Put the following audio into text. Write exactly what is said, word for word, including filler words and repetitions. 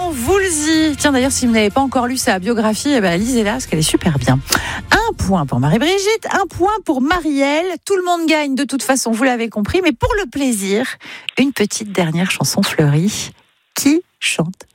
Jean Woolsey. Tiens, d'ailleurs, si vous n'avez pas encore lu sa biographie, eh ben, lisez-la parce qu'elle est super bien. Un point pour Marie-Brigitte, un point pour Marielle. Tout le monde gagne de toute façon, vous l'avez compris. Mais pour le plaisir, une petite dernière chanson fleurie. Qui chante ça ?